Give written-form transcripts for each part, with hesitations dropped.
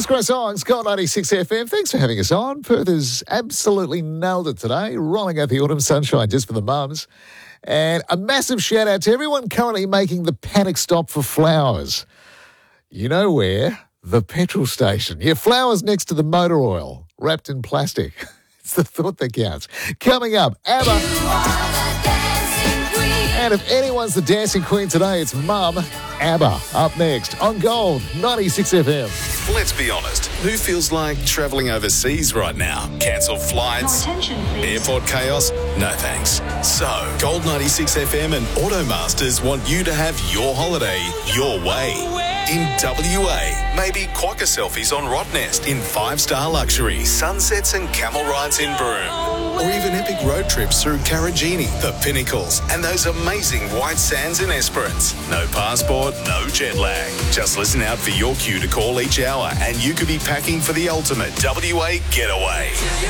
Just Great Songs, Gold 96 FM. Thanks for having us on. Perth has absolutely nailed it today, rolling out the autumn sunshine just for the mums. And a massive shout out to everyone currently making the panic stop for flowers. You know where? The petrol station. Yeah, flowers next to the motor oil, wrapped in plastic. It's the thought that counts. Coming up, ABBA. And if anyone's the dancing queen today, it's Mum, ABBA, up next on Gold 96 FM. Let's be honest, who feels like travelling overseas right now? Cancelled flights? More attention, please. Airport chaos? No thanks. So, Gold 96 FM and Automasters want you to have your holiday your way. In WA, maybe quokka selfies on Rottnest in 5-star luxury, sunsets and camel rides in Broome. Or even epic road trips through Karajini, the Pinnacles, and those amazing white sands in Esperance. No passport, no jet lag. Just listen out for your cue to call each hour and you could be packing for the ultimate WA getaway.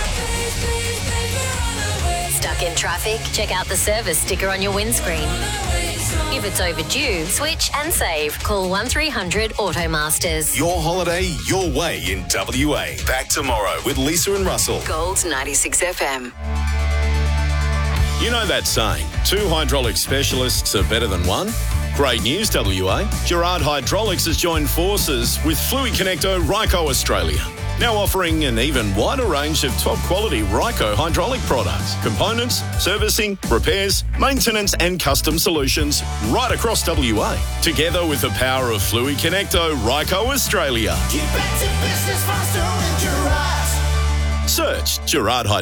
Stuck in traffic? Check out the service sticker on your windscreen. If it's overdue, switch and save. Call 1300 Automasters. Your holiday, your way in WA. Back tomorrow with Lisa and Russell. Gold 96 FM. You know that saying, 2 hydraulic specialists are better than one? Great news, WA. Gerard Hydraulics has joined forces with Fluid Connecto Ryco Australia. Now offering an even wider range of top-quality Ryco hydraulic products, components, servicing, repairs, maintenance and custom solutions right across WA. Together with the power of Fluid Connecto Ryco Australia. Get back to business faster with Gerard. Search Gerard Hydraulics.